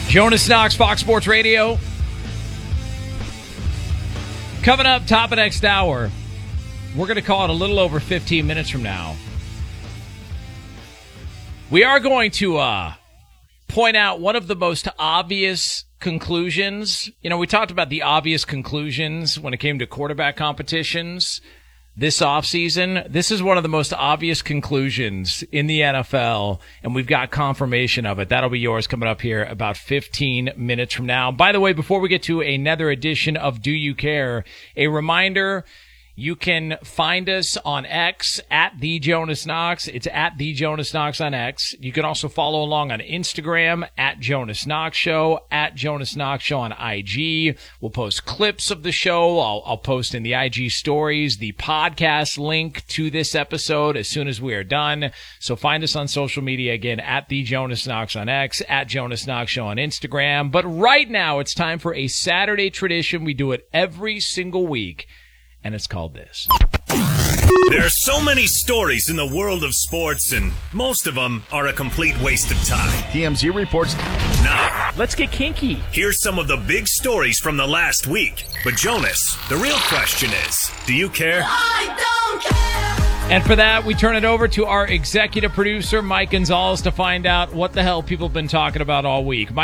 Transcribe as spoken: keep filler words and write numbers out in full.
Jonas Knox, Fox Sports Radio. Coming up, top of next hour, we're going to call it a little over fifteen minutes from now. We are going to uh, point out one of the most obvious conclusions. You know, we talked about the obvious conclusions when it came to quarterback competitions this offseason. This is one of the most obvious conclusions in the N F L, and we've got confirmation of it. That'll be yours coming up here about fifteen minutes from now. By the way, before we get to another edition of Do You Care, a reminder, you can find us on X at The Jonas Knox. It's at The Jonas Knox on X. You can also follow along on Instagram at Jonas Knox Show, at Jonas Knox Show on I G. We'll post clips of the show. I'll, I'll post in the I G stories the podcast link to this episode as soon as we are done. So find us on social media again at The Jonas Knox on X, at Jonas Knox Show on Instagram. But right now it's time for a Saturday tradition. We do it every single week. And it's called this. There are so many stories in the world of sports, and most of them are a complete waste of time. T M Z reports. Now, let's get kinky. Here's some of the big stories from the last week. But Jonas, the real question is, do you care? I don't care! And for that, we turn it over to our executive producer, Mike Gonzalez, to find out what the hell people have been talking about all week. Mike